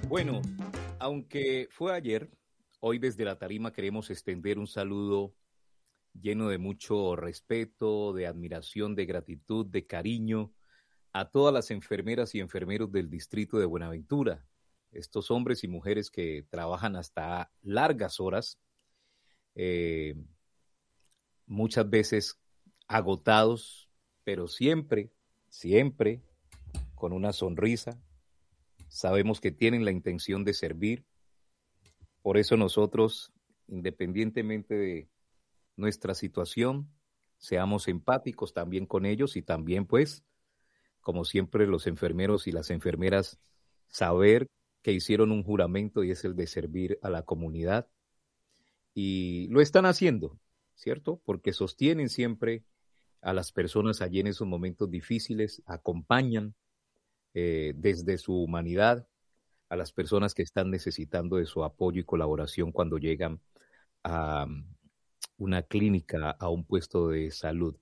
Bueno, aunque fue ayer, hoy desde la tarima queremos extender un saludo lleno de mucho respeto, de admiración, de gratitud, de cariño a todas las enfermeras y enfermeros del distrito de Buenaventura. Estos hombres y mujeres que trabajan hasta largas horas, eh, muchas veces agotados, pero siempre, siempre con una sonrisa. Sabemos que tienen la intención de servir. Por eso nosotros, independientemente de nuestra situación, seamos empáticos también con ellos y también, pues, como siempre, los enfermeros y las enfermeras, saber que hicieron un juramento y es el de servir a la comunidad. Y lo están haciendo, ¿cierto? Porque sostienen siempre a las personas allí en esos momentos difíciles, acompañan desde su humanidad a las personas que están necesitando de su apoyo y colaboración cuando llegan a una clínica, a un puesto de salud.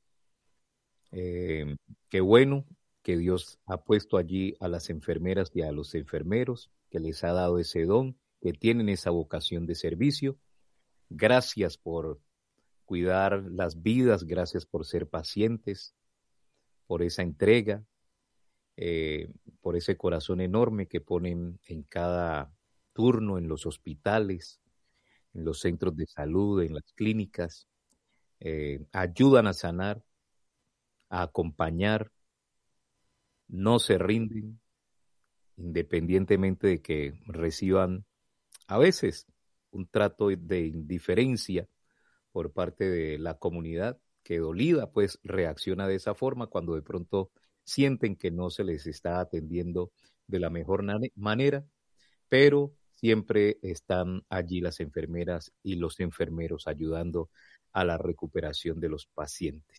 Qué bueno que Dios ha puesto allí a las enfermeras y a los enfermeros, que les ha dado ese don, que tienen esa vocación de servicio. Gracias por cuidar las vidas, gracias por ser pacientes, por esa entrega, por ese corazón enorme que ponen en cada turno en los hospitales, en los centros de salud, en las clínicas. Ayudan a sanar, a acompañar, no se rinden, independientemente de que reciban a veces un trato de indiferencia por parte de la comunidad, que dolida pues reacciona de esa forma cuando de pronto sienten que no se les está atendiendo de la mejor manera, pero siempre están allí las enfermeras y los enfermeros ayudando a la recuperación de los pacientes.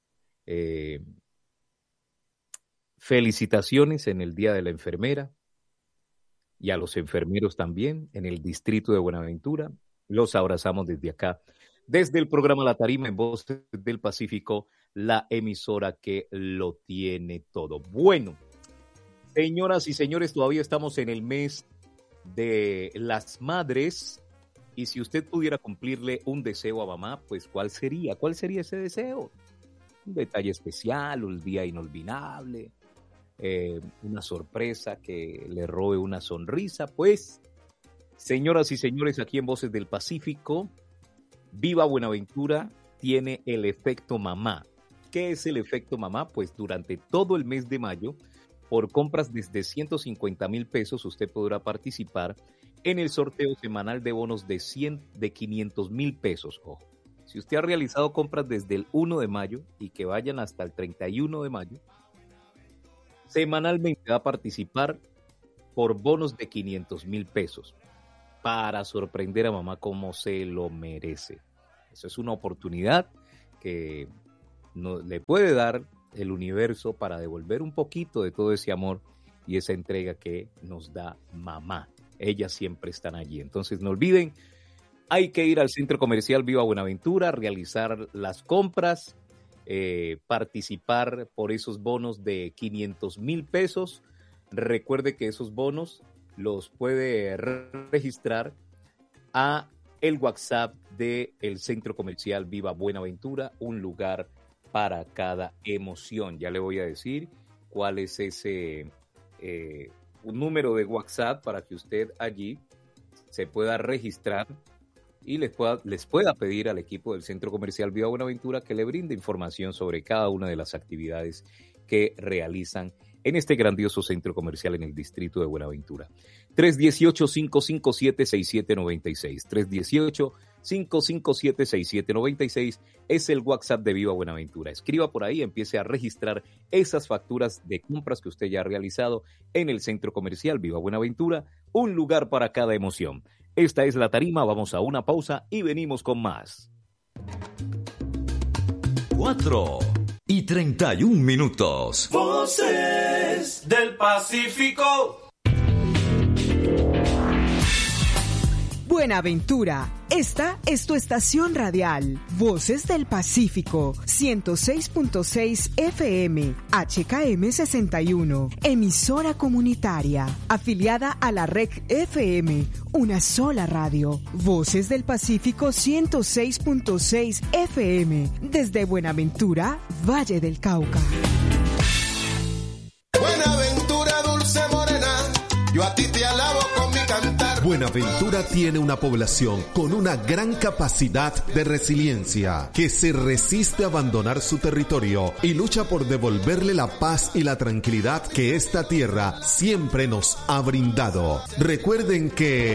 Felicitaciones en el Día de la Enfermera y a los enfermeros también en el distrito de Buenaventura. Los abrazamos desde acá, desde el programa La Tarima en Voces del Pacífico, la emisora que lo tiene todo. Bueno, señoras y señores, todavía estamos en el mes de las madres y si usted pudiera cumplirle un deseo a mamá, pues ¿cuál sería? ¿Cuál sería ese deseo? Un detalle especial, un día inolvidable, una sorpresa que le robe una sonrisa. Pues, señoras y señores, aquí en Voces del Pacífico, Viva Buenaventura tiene el efecto mamá. ¿Qué es el efecto mamá? Pues durante todo el mes de mayo, por compras desde 150,000 pesos, usted podrá participar en el sorteo semanal de bonos de 500,000 pesos. Ojo, si usted ha realizado compras desde el 1 de mayo y que vayan hasta el 31 de mayo, semanalmente va a participar por bonos de 500,000 pesos para sorprender a mamá como se lo merece. Eso es una oportunidad que le puede dar el universo para devolver un poquito de todo ese amor y esa entrega que nos da mamá. Ellas siempre están allí. Entonces no olviden, hay que ir al Centro Comercial Viva Buenaventura, realizar las compras, participar por esos bonos de 500,000 pesos. Recuerde que esos bonos los puede registrar a el WhatsApp del Centro Comercial Viva Buenaventura, un lugar para cada emoción. Ya le voy a decir cuál es ese un número de WhatsApp para que usted allí se pueda registrar y les pueda pedir al equipo del Centro Comercial Viva Buenaventura que le brinde información sobre cada una de las actividades que realizan en este grandioso centro comercial en el distrito de Buenaventura. 318-557-6796. 318-557-6796 es el WhatsApp de Viva Buenaventura. Escriba por ahí, empiece a registrar esas facturas de compras que usted ya ha realizado en el centro comercial Viva Buenaventura, un lugar para cada emoción. Esta es La Tarima, vamos a una pausa y venimos con más. 4:31. Voces del Pacífico. Buenaventura, esta es tu estación radial. Voces del Pacífico, 106.6 FM, HKM 61, emisora comunitaria, afiliada a la Red FM, una sola radio. Voces del Pacífico 106.6 FM, desde Buenaventura, Valle del Cauca. Buenaventura, dulce morena, yo a ti te alabo con mi cantar. Buenaventura tiene una población con una gran capacidad de resiliencia, que se resiste a abandonar su territorio y lucha por devolverle la paz y la tranquilidad que esta tierra siempre nos ha brindado. Recuerden que